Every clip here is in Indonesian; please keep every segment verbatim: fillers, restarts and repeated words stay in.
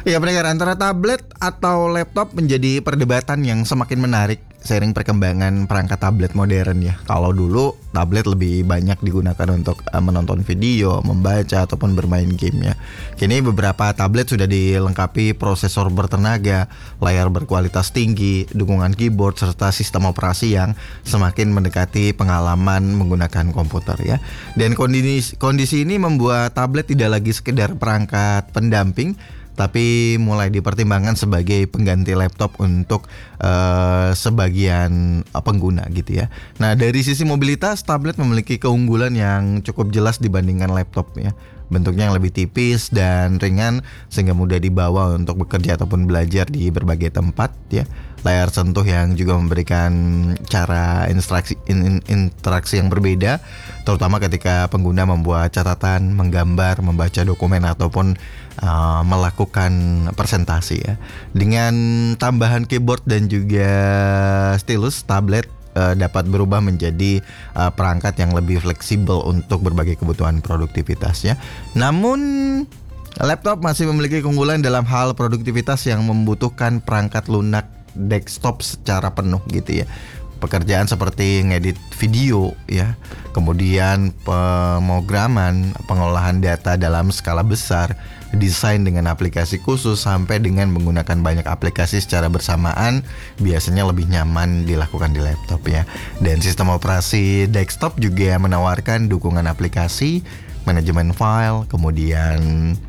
Ya pendengar, antara tablet atau laptop menjadi perdebatan yang semakin menarik seiring perkembangan perangkat tablet modern ya. Kalau dulu tablet lebih banyak digunakan untuk uh, menonton video, membaca ataupun bermain game ya. Kini beberapa tablet sudah dilengkapi prosesor bertenaga, layar berkualitas tinggi, dukungan keyboard serta sistem operasi yang semakin mendekati pengalaman menggunakan komputer ya. Dan kondisi kondisi ini membuat tablet tidak lagi sekedar perangkat pendamping, tapi mulai dipertimbangkan sebagai pengganti laptop untuk uh, sebagian uh, pengguna gitu ya. Nah, dari sisi mobilitas, tablet memiliki keunggulan yang cukup jelas dibandingkan laptop ya. Bentuknya yang lebih tipis dan ringan sehingga mudah dibawa untuk bekerja ataupun belajar di berbagai tempat ya. Layar sentuh yang juga memberikan cara interaksi in, interaksi yang berbeda, terutama ketika pengguna membuat catatan, menggambar, membaca dokumen ataupun uh, melakukan presentasi ya. Dengan tambahan keyboard dan juga stylus, tablet uh, dapat berubah menjadi uh, perangkat yang lebih fleksibel untuk berbagai kebutuhan produktivitas ya. Namun laptop masih memiliki keunggulan dalam hal produktivitas yang membutuhkan perangkat lunak desktop secara penuh gitu ya. Pekerjaan seperti ngedit video ya, kemudian pemrograman, pengolahan data dalam skala besar, desain dengan aplikasi khusus sampai dengan menggunakan banyak aplikasi secara bersamaan biasanya lebih nyaman dilakukan di laptop ya. Dan sistem operasi desktop juga menawarkan dukungan aplikasi, manajemen file, kemudian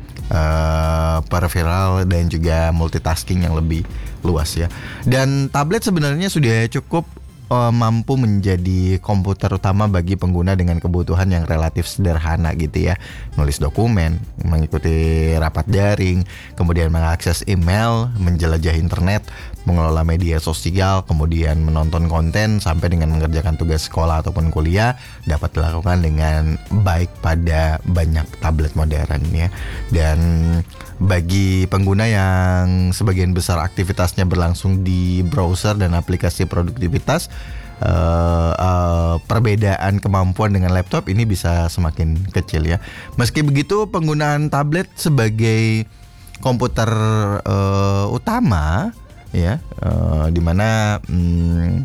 Uh, peripheral dan juga multitasking yang lebih luas ya. Dan tablet sebenarnya sudah cukup uh, mampu menjadi komputer utama bagi pengguna dengan kebutuhan yang relatif sederhana gitu ya. Nulis dokumen, mengikuti rapat daring, kemudian mengakses email, menjelajah internet, mengelola media sosial, kemudian menonton konten sampai dengan mengerjakan tugas sekolah ataupun kuliah dapat dilakukan dengan baik pada banyak tablet modern ya. Dan bagi pengguna yang sebagian besar aktivitasnya berlangsung di browser dan aplikasi produktivitas, uh, uh, perbedaan kemampuan dengan laptop ini bisa semakin kecil ya. Meski begitu, penggunaan tablet sebagai komputer uh, utama ya, uh, dimana hmm,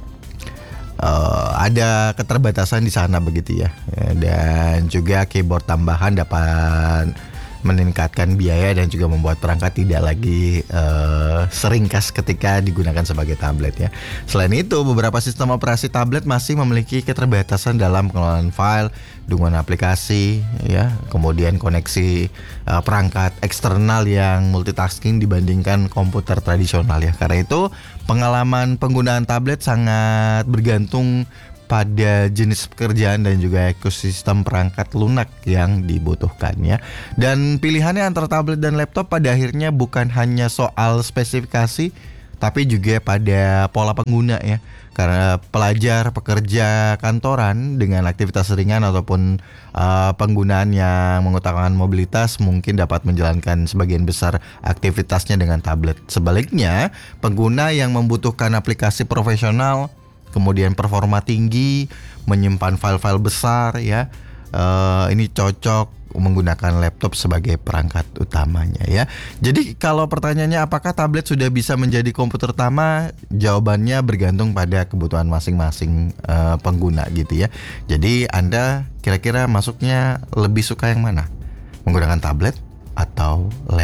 uh, ada keterbatasan di sana begitu ya. Ya, dan juga keyboard tambahan dapat meningkatkan biaya dan juga membuat perangkat tidak lagi uh, seringkas ketika digunakan sebagai tablet ya. Selain itu, beberapa sistem operasi tablet masih memiliki keterbatasan dalam pengelolaan file, dukungan aplikasi ya, kemudian koneksi uh, perangkat eksternal yang multitasking dibandingkan komputer tradisional ya. Karena itu, pengalaman penggunaan tablet sangat bergantung pada jenis pekerjaan dan juga ekosistem perangkat lunak yang dibutuhkan ya. Dan pilihannya antara tablet dan laptop pada akhirnya bukan hanya soal spesifikasi, tapi juga pada pola pengguna ya. Karena pelajar, pekerja kantoran dengan aktivitas ringan ataupun uh, penggunaan yang mengutamakan mobilitas mungkin dapat menjalankan sebagian besar aktivitasnya dengan tablet. Sebaliknya, pengguna yang membutuhkan aplikasi profesional, kemudian performa tinggi, menyimpan file-file besar ya, uh, ini cocok menggunakan laptop sebagai perangkat utamanya ya. Jadi kalau pertanyaannya apakah tablet sudah bisa menjadi komputer utama, jawabannya bergantung pada kebutuhan masing-masing uh, pengguna gitu ya. Jadi Anda kira-kira masuknya lebih suka yang mana? Menggunakan tablet atau laptop?